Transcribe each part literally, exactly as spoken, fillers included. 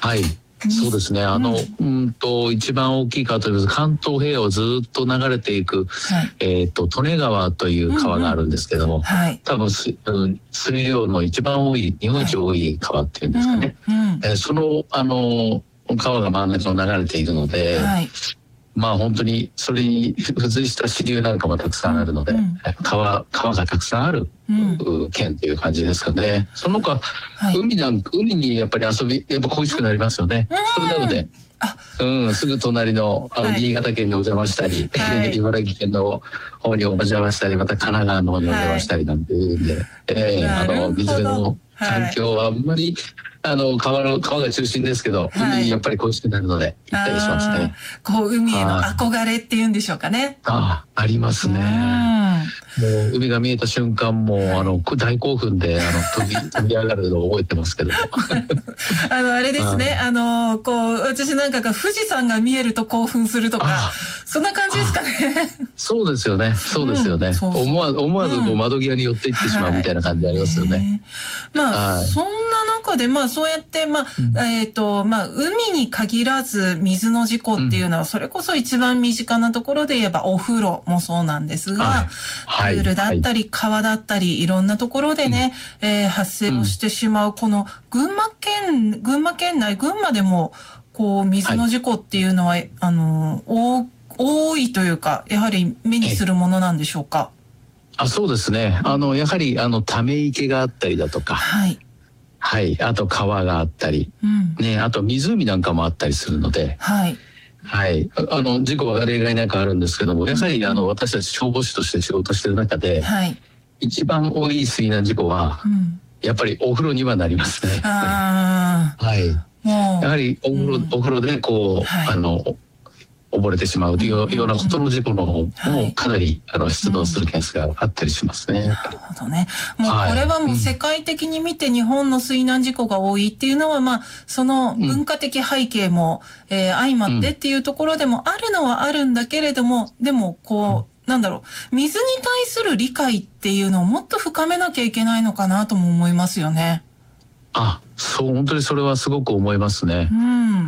はい、そうですね。あの、うん、うんと一番大きい川というと関東平野をずっと流れていく、はい、えっと利根川という川があるんですけども、うんうん、はい、多分す、うん、水量の一番多い日本一多い川っていうんですかね。はい、うんうん、えー、そのあの川が真ん中を流れているので。はい、まあ本当にそれに付随した支流なんかもたくさんあるので、うん、川川がたくさんある、うん、県という感じですかね。その他、はい、海なん海にやっぱり遊びやっぱ恋しくなりますよね。うん、それなので、うん、すぐ隣のあの、はい、新潟県にお邪魔したり、はい、茨城県の方にお邪魔したり、また神奈川の方にお邪魔したりなんていうんで、はい、えー、あの水辺の環境はあんまり、はい、あの川の川が中心ですけど、はい、海にやっぱり恋しくなるので行ったりしますね。 こう海への憧れっていうんでしょうかね。 ああ、ありますね。もう海が見えた瞬間も、はい、あの大興奮であの飛び飛び上がるのを覚えてますけど。 あのあれですね。あのこう私なんかが富士山が見えると興奮するとか、そんな感じですかね。 そうですよね。そうですよね。うん、そうそう、思わず思わずこう窓際に寄っていってしまうみたいな感じありますよね。 はい、まあ、はい、そんな中でまあそうやってまあ、うん、えっとまあ海に限らず水の事故っていうのは、それこそ一番身近なところで言えばお風呂もそうなんですが、はい、プールだったり川だったりいろんなところでね、うん、えー、発生をしてしまう、この群馬県群馬県内群馬でもこう水の事故っていうのは、はい、あの多多いというかやはり目にするものなんでしょうか。 あ、そうですね。あのやはりあのため池があったりだとか、はい、はい、あと川があったり、うん、ね、あと湖なんかもあったりするので、はい、はい、あの事故は例外なくあるんですけども、やはりあの私たち消防士として仕事してる中で、はい、一番多い水難事故は、うん、やっぱりお風呂にはなりますね。あはい、やはりお風呂、うん、お風呂でこう、はい、あの溺れてしまうというようなことの事故の方もかなりあの出動するケースがあったりしますね。 なるほどね。もうこれはもう世界的に見て日本の水難事故が多いっていうのは、まあその文化的背景も、えー、相まってっていうところでもあるのはあるんだけれども、でもこうなんだろう、水に対する理解っていうのをもっと深めなきゃいけないのかなとも思いますよね。 あ、そう、本当にそれはすごく思いますね。うん、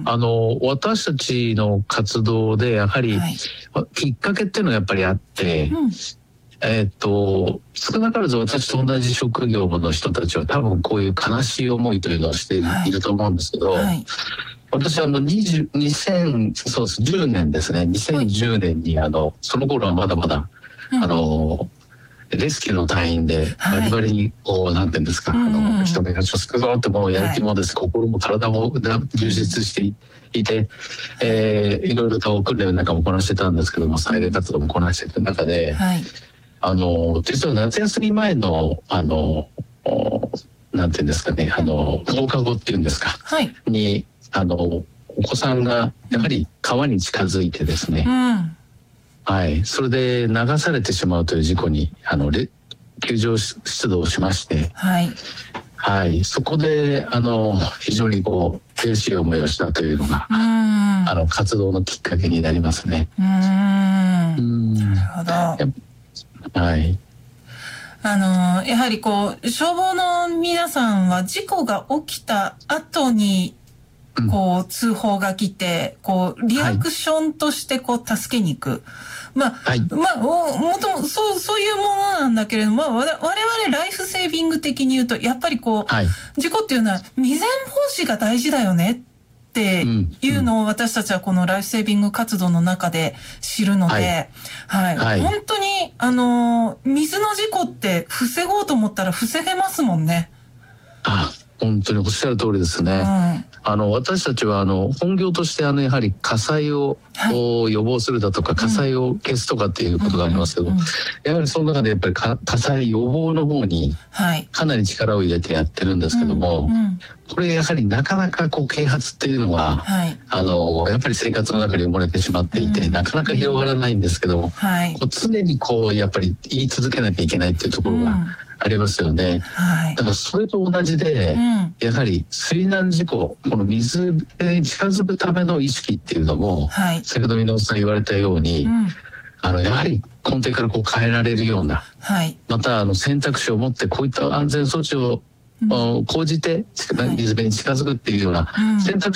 あの私たちの活動でやはり、はい、きっかけっていうのがやっぱりあって、うん、えっと少なからず私と同じ職業の人たちは多分こういう悲しい思いというのをしていると思うんですけど、はいはい、私はあのにじゅう、にせんそうですじゅうねんですね。にせんじゅうねんにあのその頃はまだまだ、うん、あのレスキューの隊員でバリバリにこう、はい、なんていうんですか、うん、あの人目がちょっと救うってもうやる気もです、はい、心も体も充実していて、えー、いろいろと訓練なんかもこなしてたんですけども、災害活動もこなしていた中で、はい、あの実は夏休み前のあのなんていうんですかね、あの放課後っていうんですか、はい、にあのお子さんがやはり川に近づいてですね、うん、はい、それで流されてしまうという事故にあの救助出動しまして、はい、はい、そこであの非常にこう悔しい思いをしたというのがあの活動のきっかけになりますね。うーん、うーん、なるほど。はい。 あのやはりこう消防の皆さんは事故が起きた後にこう通報が来てこうリアクションとしてこう助けに行く、まあ、はい、まあももともそうそういうものなんだけれども、我々ライフセービング的に言うとやっぱりこう、はい、事故っていうのは未然防止が大事だよねっていうのを私たちはこのライフセービング活動の中で知るので、はいはいはい、本当にあの水の事故って防ごうと思ったら防げますもんね。 あ、本当におっしゃる通りですね。うん、あの私たちはあの本業としてあのやはり火災を、はい、予防するだとか火災を消すとかっていうことがありますけど、うんうんうん、やはりその中でやっぱり火災予防の方にかなり力を入れてやってるんですけども、はいうんうん、これやはりなかなかこう啓発っていうのは、はい、あのやっぱり生活の中に埋もれてしまっていて、うん、なかなか広がらないんですけども、はい、こう常にこうやっぱり言い続けなきゃいけないっていうところが、うんありますよね、はい、だからそれと同じで、うん、やはり水難事故この水に近づくための意識っていうのも、はい、先ほど箕輪さん言われたように、うん、あのやはり根底からこう変えられるような、はい、またあの選択肢を持ってこういった安全措置を、うん、講じて水辺に近づくっていうような選択肢